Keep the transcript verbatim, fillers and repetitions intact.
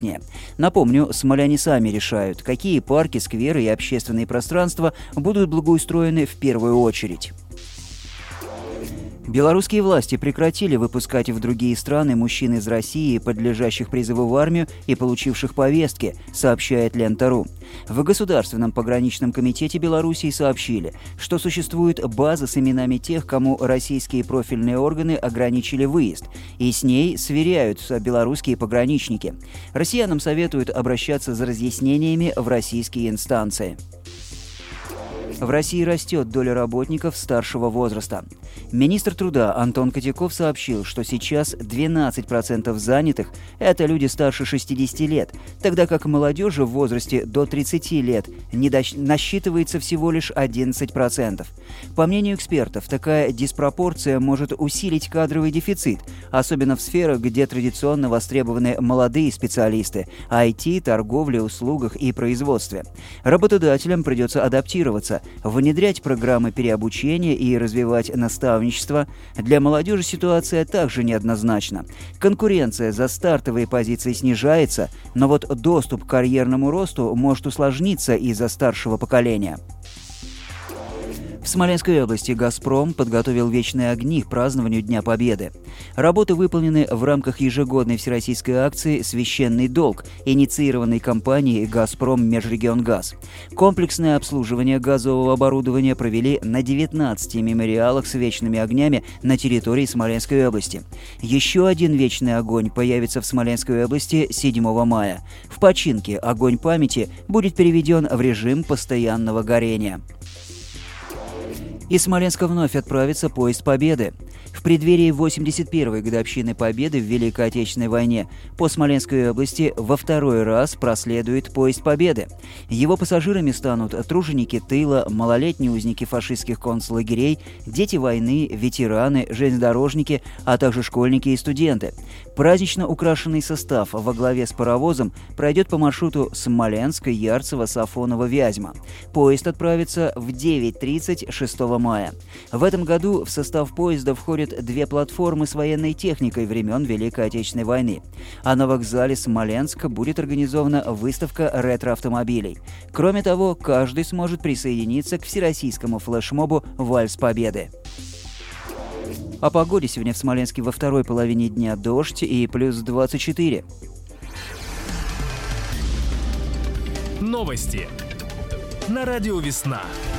комфортнее. Напомню, смоляне сами решают, какие парки, скверы и общественные пространства будут благоустроены в первую очередь. Белорусские власти прекратили выпускать в другие страны мужчин из России, подлежащих призыву в армию и получивших повестки, сообщает Лента.ру. В Государственном пограничном комитете Белоруссии сообщили, что существует база с именами тех, кому российские профильные органы ограничили выезд, и с ней сверяются белорусские пограничники. Россиянам советуют обращаться за разъяснениями в российские инстанции. В России растет доля работников старшего возраста. Министр труда Антон Котяков сообщил, что сейчас двенадцать процентов занятых – это люди старше шестидесяти лет, тогда как молодежи в возрасте до тридцати лет не дощ... насчитывается всего лишь одиннадцать процентов. По мнению экспертов, такая диспропорция может усилить кадровый дефицит, особенно в сферах, где традиционно востребованы молодые специалисты – ай ти, торговле, услугах и производстве. Работодателям придется адаптироваться, внедрять программы переобучения и развивать наставничество. Для молодежи ситуация также неоднозначна. Конкуренция за стартовые позиции снижается, но вот доступ к карьерному росту может усложниться из-за старшего поколения. В Смоленской области «Газпром» подготовил вечные огни к празднованию Дня Победы. Работы выполнены в рамках ежегодной всероссийской акции «Священный долг», инициированной компанией «Газпром Межрегионгаз». Комплексное обслуживание газового оборудования провели на девятнадцати мемориалах с вечными огнями на территории Смоленской области. Еще один вечный огонь появится в Смоленской области седьмого мая. В починке огонь памяти будет переведен в режим постоянного горения. Из Смоленска вновь отправится поезд Победы. В преддверии восемьдесят первой годовщины Победы в Великой Отечественной войне по Смоленской области во второй раз проследует поезд Победы. Его пассажирами станут труженики тыла, малолетние узники фашистских концлагерей, дети войны, ветераны, железнодорожники, а также школьники и студенты. Празднично украшенный состав во главе с паровозом пройдет по маршруту Смоленск, Ярцево, Сафоново, Вязьма. Поезд отправится в девять тридцать шестого мая. В этом году в состав поезда входят две платформы с военной техникой времен Великой Отечественной войны. А на вокзале Смоленска будет организована выставка ретро-автомобилей. Кроме того, каждый сможет присоединиться к всероссийскому флешмобу «Вальс Победы». О погоде сегодня в Смоленске во второй половине дня дождь и плюс двадцать четыре. Новости на радио «Весна».